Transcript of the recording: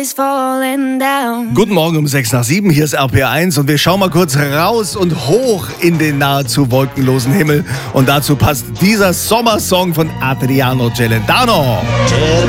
Guten Morgen um 6 nach 7, hier ist RPR1 und wir schauen mal kurz raus und hoch in den nahezu wolkenlosen Himmel. Und dazu passt dieser Sommersong von Adriano Celentano.